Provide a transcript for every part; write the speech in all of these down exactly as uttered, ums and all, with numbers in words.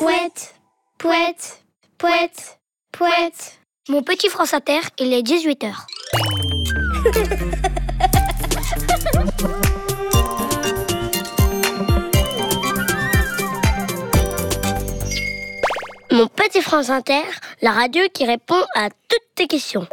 Pouette, pouette, pouette, pouette. Mon petit France Inter, il est dix-huit heures. Mon petit France Inter, la radio qui répond à toutes tes questions.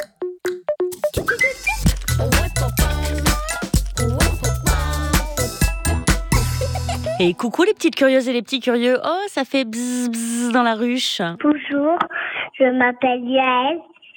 Et coucou les petites curieuses et les petits curieux. Oh, ça fait bzzz bzzz dans la ruche. Bonjour, je m'appelle Yael,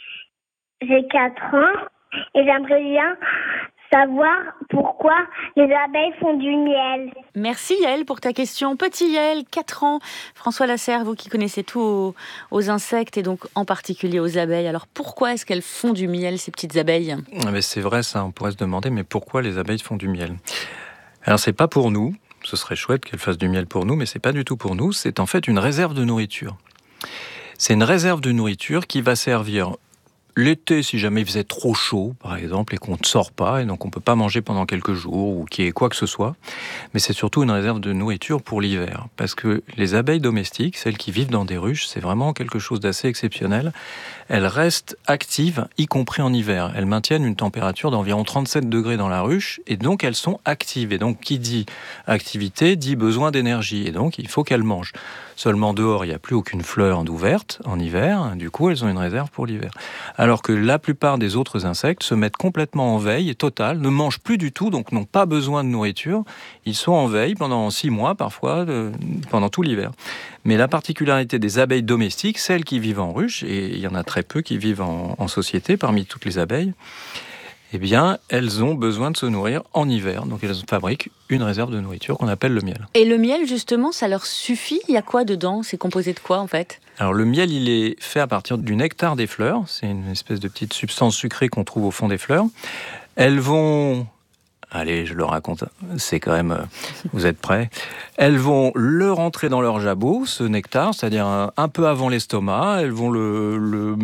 j'ai quatre ans et j'aimerais bien savoir pourquoi les abeilles font du miel. Merci Yael pour ta question. Petit Yael, quatre ans. François Lasserre, vous qui connaissez tout aux, aux insectes et donc en particulier aux abeilles. Alors pourquoi est-ce qu'elles font du miel, ces petites abeilles ? Mais c'est vrai ça, on pourrait se demander, mais pourquoi les abeilles font du miel ? Alors c'est pas pour nous. Ce serait chouette qu'elles fassent du miel pour nous, mais c'est pas du tout pour nous. C'est en fait une réserve de nourriture. C'est une réserve de nourriture qui va servir l'été, si jamais il faisait trop chaud, par exemple, et qu'on ne sort pas, et donc on ne peut pas manger pendant quelques jours, ou qu'il y ait quoi que ce soit. Mais c'est surtout une réserve de nourriture pour l'hiver. Parce que les abeilles domestiques, celles qui vivent dans des ruches, c'est vraiment quelque chose d'assez exceptionnel. Elles restent actives, y compris en hiver. Elles maintiennent une température d'environ trente-sept degrés dans la ruche, et donc elles sont actives. Et donc, qui dit activité, dit besoin d'énergie. Et donc, il faut qu'elles mangent. Seulement dehors, il n'y a plus aucune fleur ouverte en hiver. Du coup, elles ont une réserve pour l'hiver. Alors que la plupart des autres insectes se mettent complètement en veille totale, ne mangent plus du tout, donc n'ont pas besoin de nourriture. Ils sont en veille pendant six mois, parfois, euh, pendant tout l'hiver. Mais la particularité des abeilles domestiques, celles qui vivent en ruche, et il y en a très peu qui vivent en, en société parmi toutes les abeilles, eh bien, elles ont besoin de se nourrir en hiver. Donc, elles fabriquent une réserve de nourriture qu'on appelle le miel. Et le miel, justement, ça leur suffit ? Il y a quoi dedans ? C'est composé de quoi, en fait ? Alors, le miel, il est fait à partir du nectar des fleurs. C'est une espèce de petite substance sucrée qu'on trouve au fond des fleurs. Elles vont... Allez, je le raconte, c'est quand même... Vous êtes prêts ? Elles vont le rentrer dans leur jabot, ce nectar, c'est-à-dire un, un peu avant l'estomac. Elles vont le, le,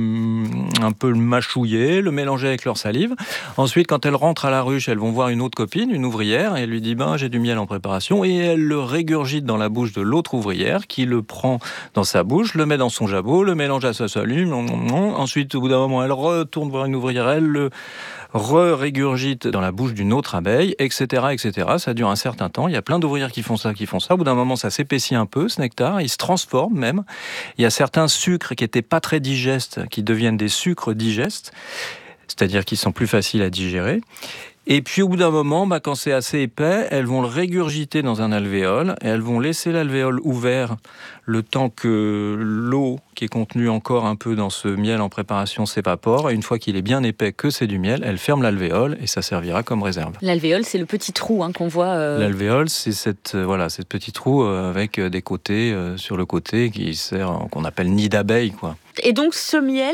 un peu le mâchouiller, le mélanger avec leur salive. Ensuite, quand elles rentrent à la ruche, elles vont voir une autre copine, une ouvrière, et elle lui dit ben, « j'ai du miel en préparation ». Et elle le régurgite dans la bouche de l'autre ouvrière, qui le prend dans sa bouche, le met dans son jabot, le mélange à sa salive. Ensuite, au bout d'un moment, elle retourne voir une ouvrière, elle le re-régurgite dans la bouche d'une autre abeille, et cetera, et cetera. Ça dure un certain temps. Il y a plein d'ouvrières qui font ça, qui font ça. Au bout d'un moment, ça s'épaissit un peu, ce nectar. Il se transforme même. Il y a certains sucres qui n'étaient pas très digestes, qui deviennent des sucres digestes, c'est-à-dire qui sont plus faciles à digérer. Et puis, au bout d'un moment, bah, quand c'est assez épais, elles vont le régurgiter dans un alvéole et elles vont laisser l'alvéole ouvert le temps que l'eau qui est contenue encore un peu dans ce miel en préparation s'évapore. Et une fois qu'il est bien épais, que c'est du miel, elle ferme l'alvéole et ça servira comme réserve. L'alvéole, c'est le petit trou hein, qu'on voit... Euh... L'alvéole, c'est cette, euh, voilà, cette petit trou euh, avec des côtés euh, sur le côté qui sert, euh, qu'on appelle nid d'abeille, quoi. Et donc ce miel,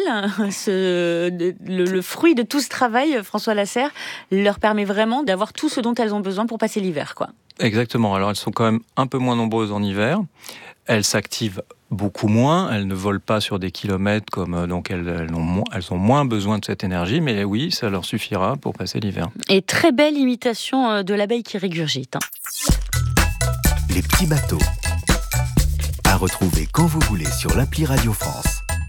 ce, le, le fruit de tout ce travail, François Lasserre, leur permet vraiment d'avoir tout ce dont elles ont besoin pour passer l'hiver, quoi. Exactement. Alors elles sont quand même un peu moins nombreuses en hiver. Elles s'activent beaucoup moins. Elles ne volent pas sur des kilomètres, comme donc elles, elles, ont, mo- elles ont moins besoin de cette énergie. Mais oui, ça leur suffira pour passer l'hiver. Et très belle imitation de l'abeille qui régurgite. Hein. Les petits bateaux. À retrouver quand vous voulez sur l'appli Radio France.